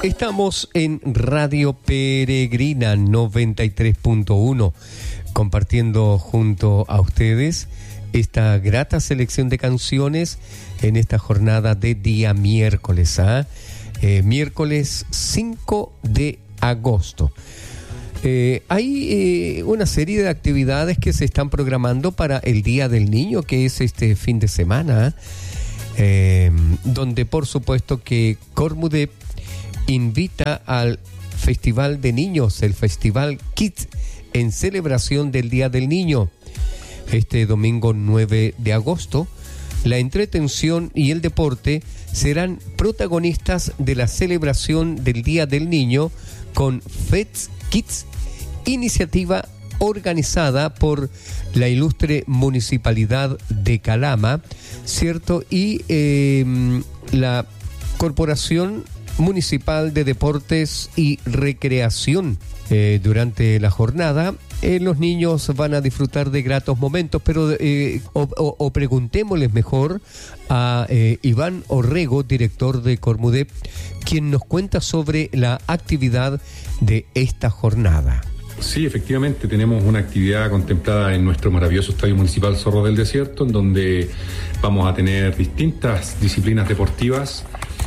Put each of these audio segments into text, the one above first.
Estamos en Radio Peregrina 93.1, compartiendo junto a ustedes esta grata selección de canciones en esta jornada de día miércoles, miércoles 5 de agosto. Hay una serie de actividades que se están programando para el Día del Niño, que es este fin de semana, donde por supuesto que Cormudep invita al Festival de Niños, el Festival Kids, en celebración del Día del Niño. Este domingo 9 de agosto, la entretención y el deporte serán protagonistas de la celebración del Día del Niño con Fest Kids, iniciativa organizada por la ilustre Municipalidad de Calama, ¿cierto? Y la Corporación Municipal de Deportes y Recreación. Durante la jornada, los niños van a disfrutar de gratos momentos, pero preguntémosles mejor a Iván Orrego, director de Cormudep, quien nos cuenta sobre la actividad de esta jornada. Sí, efectivamente, tenemos una actividad contemplada en nuestro maravilloso Estadio Municipal Zorros del Desierto, en donde vamos a tener distintas disciplinas deportivas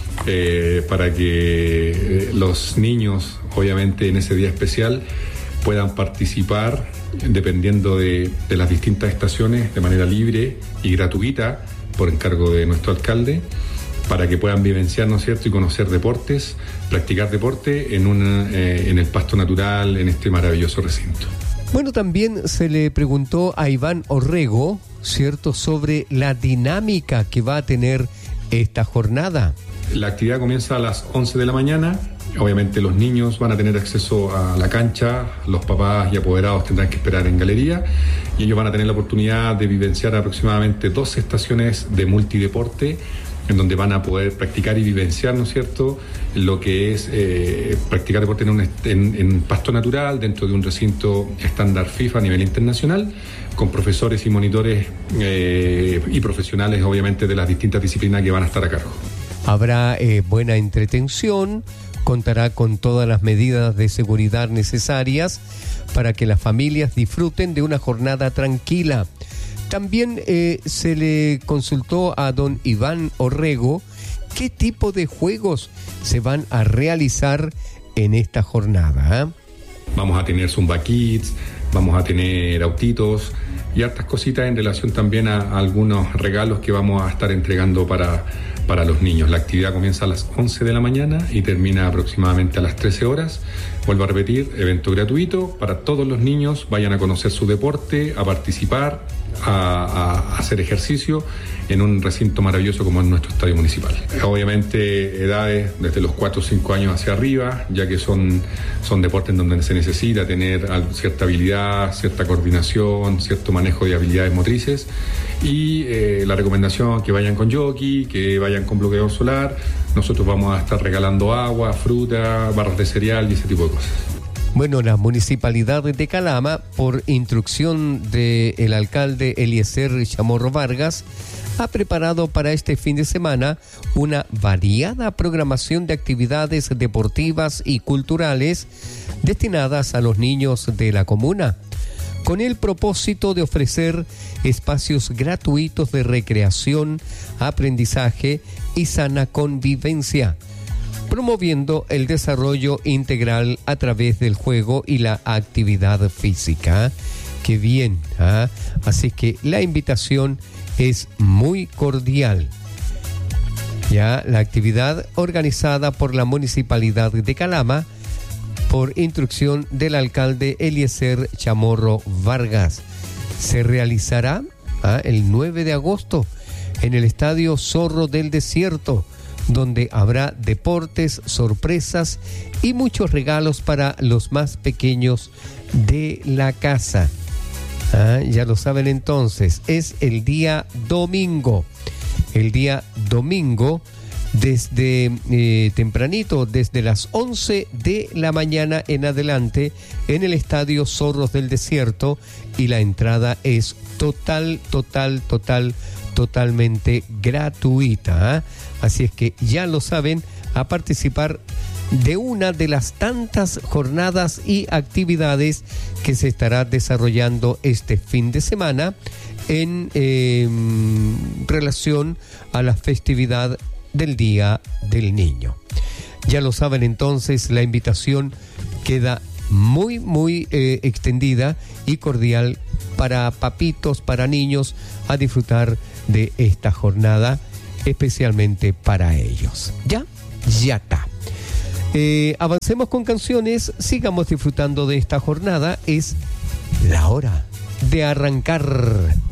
para que los niños, obviamente en ese día especial, puedan participar dependiendo de las distintas estaciones de manera libre y gratuita por encargo de nuestro alcalde, para que puedan vivenciar, ¿no es cierto?, y conocer deportes, practicar deporte en el pasto natural, en este maravilloso recinto. Bueno, también se le preguntó a Iván Orrego, ¿cierto?, sobre la dinámica que va a tener esta jornada. La actividad comienza a las 11 de la mañana. Obviamente los niños van a tener acceso a la cancha, los papás y apoderados tendrán que esperar en galería y ellos van a tener la oportunidad de vivenciar aproximadamente 2 estaciones de multideporte en donde van a poder practicar y vivenciar, ¿no es cierto?, lo que es practicar deporte en pasto natural dentro de un recinto estándar FIFA a nivel internacional, con profesores y monitores y profesionales, obviamente, de las distintas disciplinas que van a estar a cargo. Habrá buena entretención, contará con todas las medidas de seguridad necesarias para que las familias disfruten de una jornada tranquila. También se le consultó a don Iván Orrego qué tipo de juegos se van a realizar en esta jornada. Vamos a tener Zumba Kids, vamos a tener autitos y hartas cositas en relación también a algunos regalos que vamos a estar entregando para los niños. La actividad comienza a las 11 de la mañana y termina aproximadamente a las 13 horas. Vuelvo a repetir, evento gratuito para todos los niños. Vayan a conocer su deporte, a participar, a hacer ejercicio en un recinto maravilloso como es nuestro estadio municipal. Obviamente edades desde los 4 o 5 años hacia arriba, ya que son deportes en donde se necesita tener cierta habilidad, cierta coordinación, cierto manejo de habilidades motrices y la recomendación que vayan con jockey, que vayan con bloqueador solar. Nosotros vamos a estar regalando agua, fruta, barras de cereal y ese tipo de cosas. Bueno, la Municipalidad de Calama, por instrucción del alcalde Eliezer Chamorro Vargas, ha preparado para este fin de semana una variada programación de actividades deportivas y culturales destinadas a los niños de la comuna, con el propósito de ofrecer espacios gratuitos de recreación, aprendizaje y sana convivencia, promoviendo el desarrollo integral a través del juego y la actividad física. ¡Qué bien! Así que la invitación es muy cordial. Ya la actividad organizada por la Municipalidad de Calama, por instrucción del alcalde Eliezer Chamorro Vargas, se realizará el 9 de agosto en el Estadio Zorro del Desierto, donde habrá deportes, sorpresas y muchos regalos para los más pequeños de la casa. Ya lo saben entonces, es el día domingo. El día domingo, desde tempranito, desde las 11 de la mañana en adelante, en el Estadio Zorros del Desierto, y la entrada es totalmente gratuita. Así es que ya lo saben, a participar de una de las tantas jornadas y actividades que se estará desarrollando este fin de semana en relación a la festividad del Día del Niño. Ya lo saben, entonces la invitación queda muy extendida y cordial para papitos, para niños, a disfrutar de esta jornada, especialmente para ellos. Ya está. Avancemos con canciones, sigamos disfrutando de esta jornada. Es la hora de arrancar.